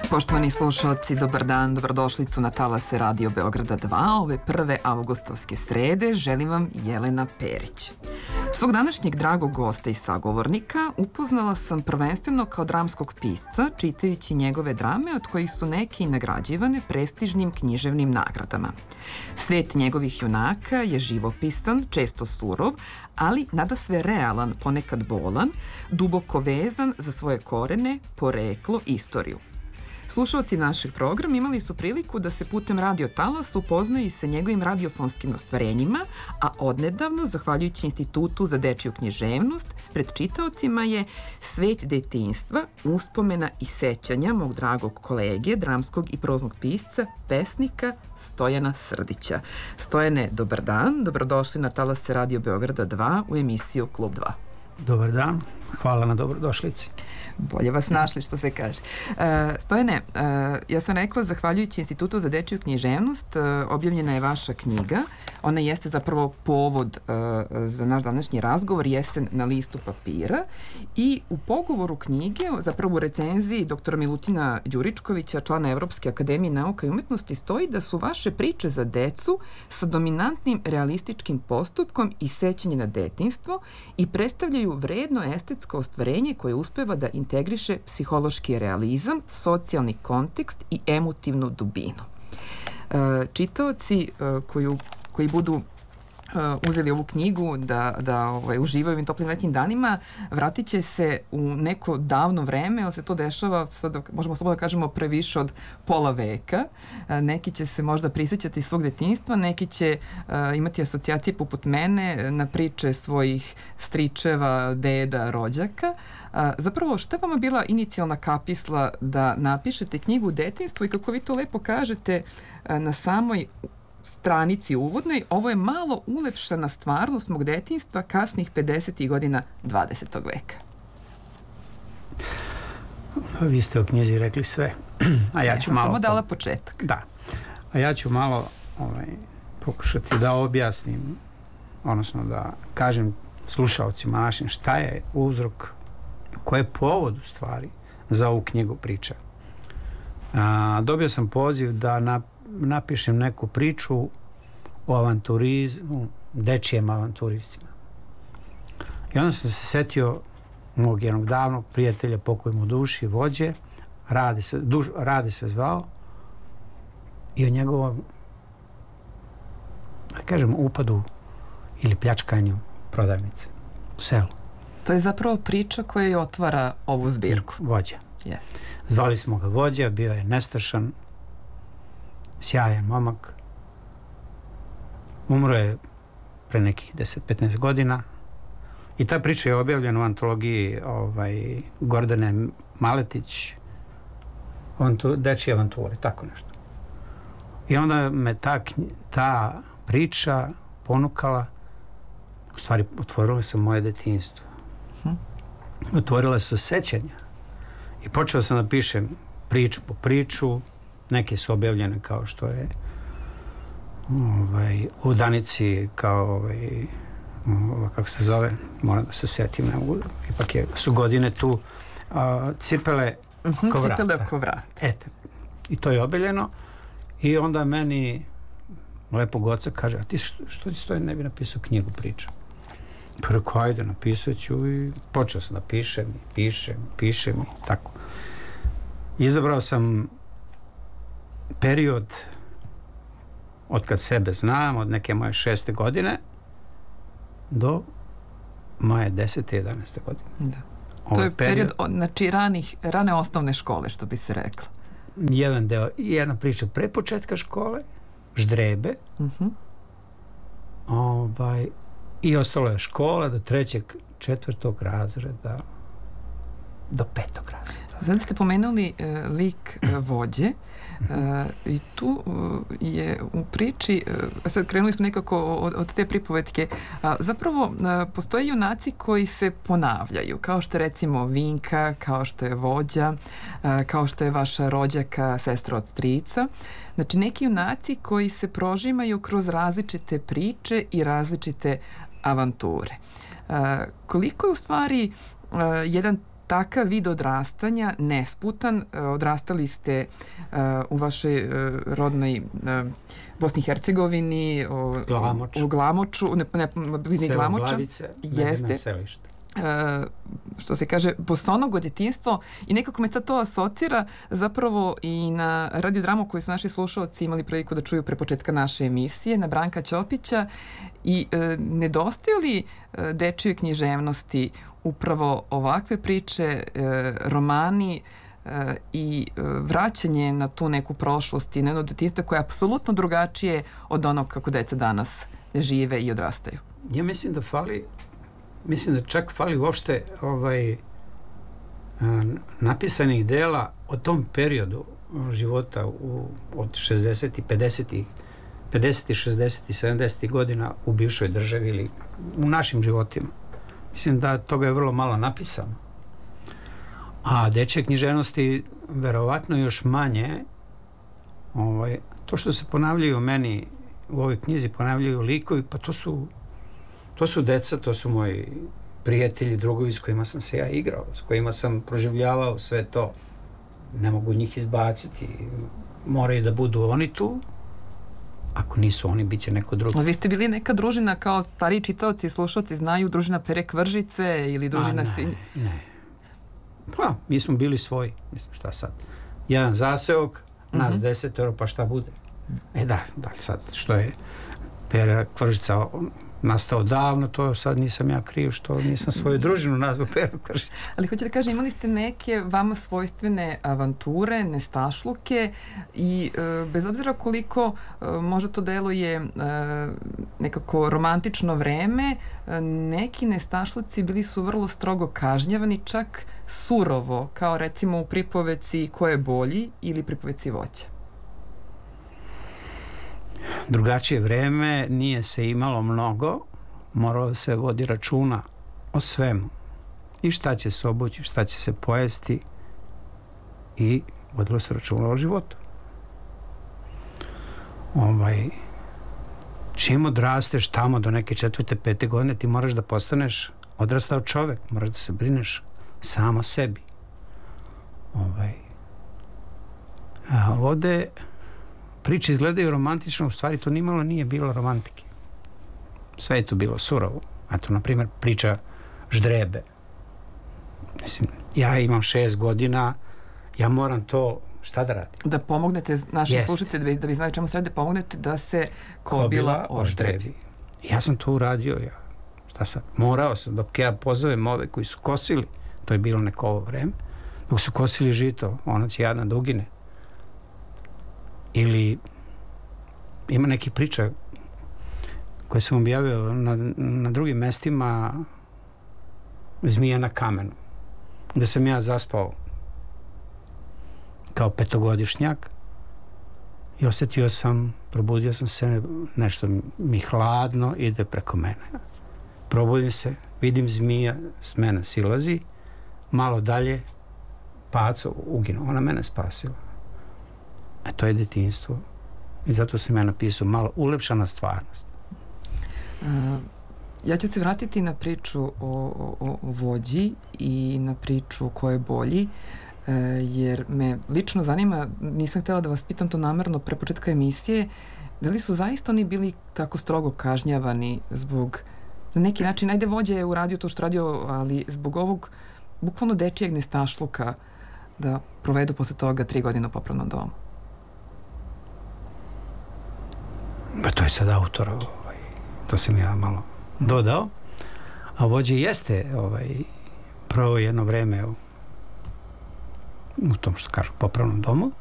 Poštovani slušalci, dobar dan, dobrodošlicu na talase Radio Beograda 2, ove prve avgustovske srede, želim vam Jelena Perić. Svog današnjeg dragog gosta i sagovornika upoznala sam prvenstveno kao dramskog pisca, čitajući njegove drame od kojih su neke i nagrađivane prestižnim književnim nagradama. Svet njegovih junaka je živopisan, često surov, ali nadasve realan, ponekad bolan, duboko vezan za svoje korene, poreklo, istoriju. Slušalci našeg programa imali su priliku da se putem radio talasa upoznaju i sa njegovim radiofonskim ostvarenjima, a odnedavno, zahvaljujući Institutu za dečiju književnost, pred čitaocima je Svet detinjstva, uspomena i sećanja mog dragog kolege, dramskog i proznog pisca, pesnika Stojana Srdića. Stojane, dobar dan, dobrodošli na talase Radio Beograda 2 u emisiju Klub 2. Dobar dan, hvala na dobrodošlici. Bolje vas našli, što se kaže. Stojane, ja sam rekla, zahvaljujući Institutu za dečiju književnost, objavljena je vaša knjiga. Ona jeste zapravo povod za naš današnji razgovor, Jesen na listu papira. I u pogovoru knjige, zapravo u recenziji doktora Milutina Đuričkovića, člana Evropske akademije nauka i umetnosti, stoji da su vaše priče za decu sa dominantnim realističkim postupkom i sećanje na detinjstvo i predstavljaju vredno estetsko ostvarenje koje uspeva da integriše psihološki realizam, socijalni kontekst i emotivnu dubinu. Čitaoci koji budu uzeli ovu knjigu da uživaju ovim toplim letnjim danima, vratit će se u neko davno vreme, ali se to dešava, sad možemo slobodno da kažemo, previše od pola veka. Neki će se možda prisjećati svog detinjstva, neki će imati asocijacije poput mene na priče svojih stričeva, deda, rođaka. Zapravo, šta je vama bila inicijalna kapisla da napišete knjigu o detinjstvu i kako vi to lepo kažete na samoj stranici uvodnoj, ovo je malo ulepšana stvarnost mog detinjstva kasnih 50. godina 20. veka. Vi ste u knjizi rekli sve. A ja ću malo... Samo dala početak. Da. A ja ću malo pokušati da objasnim, odnosno da kažem slušaocima našim šta je uzrok, koji je povod u stvari za ovu knjigu priča. Dobio sam poziv da napišem neku priču o avanturizmu, dečijem avanturistima. I onda sam se setio mog jednog davnog prijatelja, pokoj mu duši, vođe, Rade se zvao, i o njegovom, da kažem, upadu ili pljačkanju prodavnice u selu. To je zapravo priča koja je otvara ovu zbirku. Vođa. Yes. Zvali smo ga Vođa, bio je nestašan, sjajan momak. Umro je pre nekih 10-15 godina i ta priča je objavljena u antologiji Gordane Maletić, Dečije avanture, tako nešto. I onda me ta priča ponukala, u stvari otvorila se moje detinjstvo. Otvorila su sećanja i počeo sam da pišem priču po priču. Neke su objavljene kao što je u Danici, kao kako se zove, moram da se setim, ipak su godine tu, Cipele ko vrata. Cipele ko vrata. Eto, i to je objavljeno i onda meni lepog oca kaže, a ti što ti stoji, ne bi napisao knjigu priča? Pa rekao, ajde, napisat ću, i počeo sam da pišem i tako. Izabrao sam period od kad sebe znam, od neke moje 6. godine do moje 10. 11. godine. Da. To je period, znači rane osnovne škole, što bi se reklo. Jedan deo, jedna priča pre početka škole, ždrebe, i ostalo je škola do 3., 4. razreda do 5. razreda. Sada ste pomenuli lik Vođe i tu je u priči, sad krenuli smo nekako od te pripovetke, zapravo postoje junaci koji se ponavljaju, kao što je recimo Vinka, kao što je Vođa, kao što je vaša rođaka, sestra od strica. Znači neki junaci koji se prožimaju kroz različite priče i različite avanture. Koliko je u stvari jedan takav vid odrastanja, nesputan, odrastali ste u vašoj rodnoj Bosni i Hercegovini, u Glamoču, blizini Glamoča. Selo Glavice, medeno selište. Što se kaže, bosonogo djetinjstvo i nekako me sad to asocira zapravo i na radiodramu koju su naši slušalci imali priliku da čuju pre početka naše emisije, na Branka Ćopića i nedostaju li dečije književnosti upravo ovakve priče, romani i vraćanje na tu neku prošlost i na jedno djetinjstvo koje je apsolutno drugačije od onog kako deca danas žive i odrastaju. Ja mislim da fali, čak fali uopšte napisanih dela o tom periodu života od 60. i 50. 60. 70. godina u bivšoj državi ili u našim životima. Mislim da toga je vrlo malo napisano. A dečje književnosti verovatno još manje. To što se ponavljaju meni u ovoj knjizi, ponavljaju likovi, pa to su deca, to su moji prijatelji, drugovi s kojima sam se ja igrao, s kojima sam proživljavao sve to. Ne mogu njih izbaciti. Moraju da budu oni tu. Ako nisu oni, bit će neko drugi. Ali vi ste bili neka družina, kao stariji čitaoci i slušalci znaju, družina Pere Kvržice ili družina... Ne. Pa, mi smo bili svoji. Mislim, šta sad? Jedan zaseok, nas 10, pa šta bude? Da sad, što je Pera Kvržica nastao davno, to sad nisam ja kriv što nisam svoju družinu nazvao Peru Kvržica. Ali hoću da kažem, imali ste neke vama svojstvene avanture, nestašluke i bez obzira koliko možda to deluje nekako romantično vreme, neki nestašluci bili su vrlo strogo kažnjavani, čak surovo, kao recimo u pripoveci Ko je bolji ili pripoveci Voća. Drugačije vreme, nije se imalo mnogo, moralo da se vodi računa o svemu. I šta će se obući, šta će se pojesti i vodilo se računa o životu. Čim odrasteš tamo do neke 4. 5. godine, ti moraš da postaneš odrastao čovek, moraš da se brineš sam o sebi. Ovde priče izgledaju romantično, u stvari to nimalo nije bilo romantike. Sve je to bilo surovo. Eto, na primjer, priča Ždrebe. Mislim, ja imam 6 godina, ja moram to, šta da radim? Da pomognete našim slušateljima, da bi znali čemu se radi, da pomognete da se kobila o Ždrebi. Ja sam to uradio, šta sad? Morao sam, dok ja pozovem ove koji su kosili, to je bilo neko ovo vreme, dok su kosili žito, ona će jadna da ugine. Ili ima neki priča koje sam objavio na drugim mestima, Zmija na kamenu, gde sam ja zaspao kao 5-godišnjak i osjetio sam, probudio sam se, nešto mi hladno ide preko mene. Probudim se, vidim zmija s mene silazi, malo dalje paco uginuo, ona mene spasila. To je detinjstvo. I zato sam ja napisao malo ulepšana stvarnost. Ja ću se vratiti na priču o Vođi i na priču Ko je bolji, jer me lično zanima, nisam htjela da vas pitam to namerno pre početka emisije, da li su zaista oni bili tako strogo kažnjavani zbog, na neki način, ajde Vođa je uradio to što radio, ali zbog ovog bukvalno dečijeg nestašluka da provedu posle toga 3 godine u popravnom domu? Pa to je sad autor, to sam ja malo dodao, a Vođa jeste proveo jedno vreme u tom što kažu popravnom domu